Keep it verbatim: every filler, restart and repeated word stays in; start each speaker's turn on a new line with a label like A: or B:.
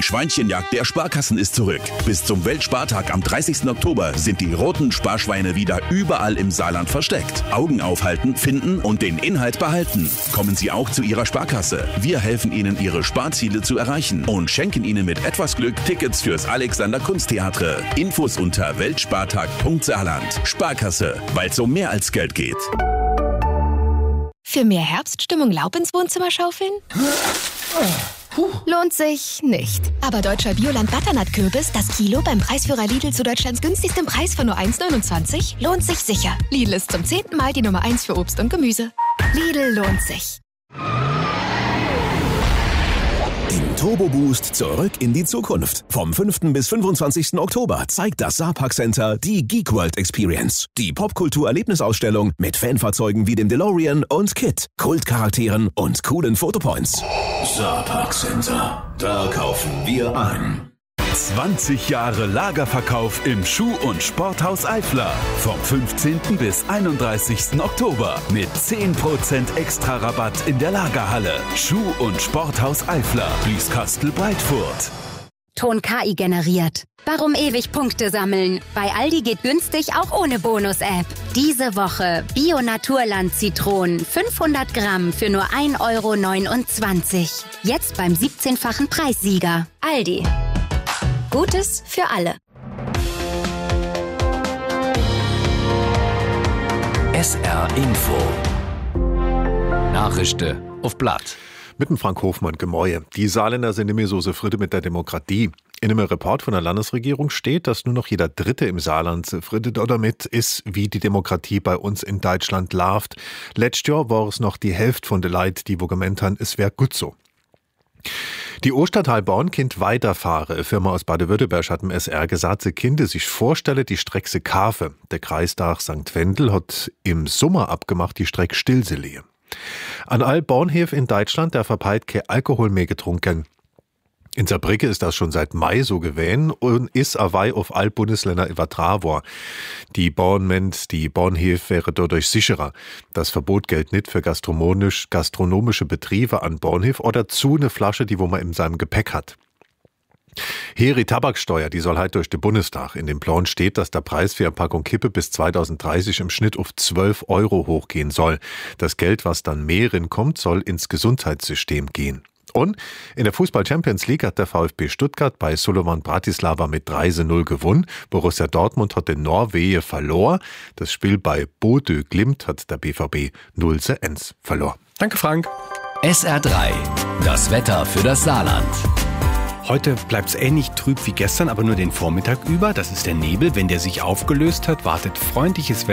A: Schweinchenjagd der Sparkassen ist zurück. Bis zum Weltspartag am dreißigsten Oktober sind die roten Sparschweine wieder überall im Saarland versteckt. Augen aufhalten, finden und den Inhalt behalten. Kommen Sie auch zu Ihrer Sparkasse. Wir helfen Ihnen, Ihre Sparziele zu erreichen und schenken Ihnen mit etwas Glück Tickets fürs Alexander Kunsttheater. Infos unter weltspartag punkt saarland. Sparkasse, weil es um mehr als Geld geht.
B: Für mehr Herbststimmung Laub ins Wohnzimmer schaufeln? Puh. Lohnt sich nicht. Aber deutscher Bioland Butternut-Kürbis, das Kilo beim Preisführer Lidl zu Deutschlands günstigstem Preis von nur eins neunundzwanzig, lohnt sich sicher. Lidl ist zum zehnten Mal die Nummer eins für Obst und Gemüse. Lidl lohnt sich.
C: Im Turbo Boost zurück in die Zukunft. Vom fünften bis fünfundzwanzigsten Oktober zeigt das Saarpark Center die Geek World Experience. Die Popkultur-Erlebnisausstellung mit Fanfahrzeugen wie dem DeLorean und Kit, Kultcharakteren und coolen Fotopoints.
D: Saarpark Center, da kaufen wir ein.
E: zwanzig Jahre Lagerverkauf im Schuh- und Sporthaus Eifler. Vom fünfzehnten bis einunddreißigsten Oktober mit zehn Prozent extra Rabatt in der Lagerhalle. Schuh- und Sporthaus Eifler, Blieskastel Breitfurt.
F: Ton K I generiert. Warum ewig Punkte sammeln? Bei Aldi geht günstig auch ohne Bonus-App. Diese Woche Bio Naturland Zitronen fünfhundert Gramm für nur ein Euro neunundzwanzig. Jetzt beim siebzehnfachen Preissieger. Aldi. Gutes für alle.
G: S R Info. Nachrichten auf Blatt.
H: Mit dem Frank Hofmann, Gemäue. Die Saarländer sind nicht mehr so zufrieden mit der Demokratie. In einem Report von der Landesregierung steht, dass nur noch jeder Dritte im Saarland zufrieden damit ist, wie die Demokratie bei uns in Deutschland läuft. Letztes Jahr war es noch die Hälfte von den Leuten, die wo gemeint haben, es wäre gut so. Die Ostadtal Born kind weiterfahren. Eine Firma aus Baden-Württemberg hat dem S R gesagt, sie Kinder sich vorstelle, die Strecke se kaufen. Der Kreistag Sankt Wendel hat im Sommer abgemacht, die Strecke still zu legen. An all Bornhöfen in Deutschland, der verpeilt kein Alkohol mehr getrunken. In Saarbrücken ist das schon seit Mai so gewesen und ist awei auf all Bundesländer übertragen worden. Die Bornment, die Bornhöfe wäre dadurch sicherer. Das Verbot gilt nicht für gastronomisch, gastronomische Betriebe an Bornhöf oder zu eine Flasche, die wo man in seinem Gepäck hat. Hier die Tabaksteuer, die soll halt durch den Bundestag. In dem Plan steht, dass der Preis für eine Packung Kippe bis zweitausenddreißig im Schnitt auf zwölf Euro hochgehen soll. Das Geld, was dann mehr kommt, soll ins Gesundheitssystem gehen. Und in der Fußball-Champions League hat der VfB Stuttgart bei Slovan Bratislava mit drei zu null gewonnen. Borussia Dortmund hat in Norwegen verloren. Das Spiel bei Bodø Glimt hat der B V B null zu eins verloren.
G: Danke, Frank. S R drei, das Wetter für das Saarland.
I: Heute bleibt es ähnlich trüb wie gestern, aber nur den Vormittag über. Das ist der Nebel. Wenn der sich aufgelöst hat, wartet freundliches Wetter.